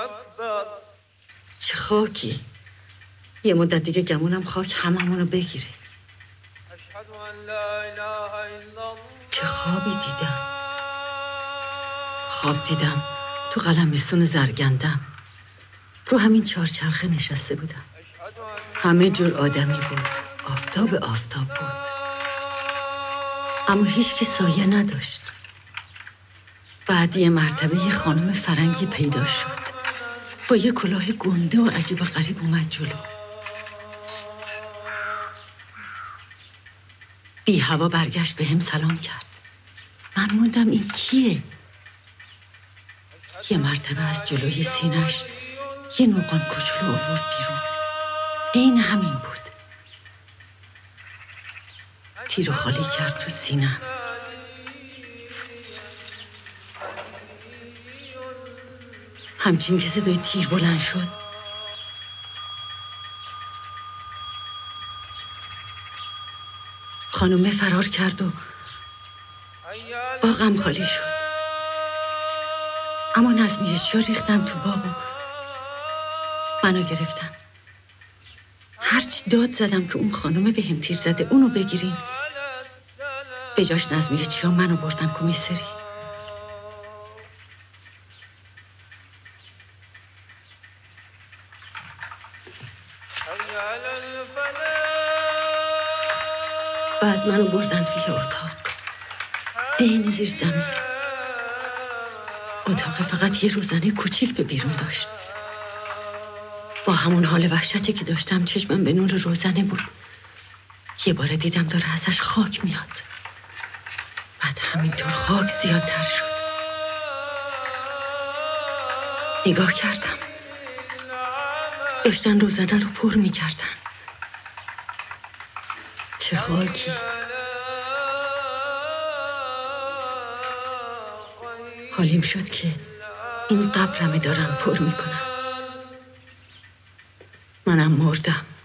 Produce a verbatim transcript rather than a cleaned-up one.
چه خاکی. یه مدت دیگه گمونم خاک هممونو بگیره. چه خوابی دیدم. خواب دیدم تو قلمستون زرگندم رو همین چهارچرخه نشسته بودم. همه جور آدمی بود. آفتاب آفتاب بود، اما هیچ کی سایه نداشت. بعد یه مرتبه یه خانم فرنگی پیدا شد با یه کلاه گنده و عجیب غریب اومد جلو. بی هوا برگشت به هم سلام کرد. من موندم این کیه؟ یه مرتبه از جلوی سینش یه نوقان کوچولو آورد بیرون. عین همین بود. تیرو خالی کرد تو سینم. همچین که صدای تیر بلند شد، خانومه فرار کرد و باغم خالی شد. اما نظمیه‌چیا ریختن تو باغ و منو گرفتن. هرچی داد زدم که اون خانومه به هم تیر زده اونو بگیرین، به جاش نظمیه‌چیا منو بردن کمیسری. بعد منو بردن توی اتاق عین زیر زمین. اتاق فقط یه روزنه کوچیک به بیرون داشت. با همون حال وحشتی که داشتم چشمم به نور روزنه بود. یه بار دیدم داره ازش خاک میاد. بعد همینطور خاک زیادتر شد. نگاه کردم، داشتن روزنه رو پر میکردن. چه خاکی. حالیم شد که این قبرمه دارن پر میکنن. منم مردم.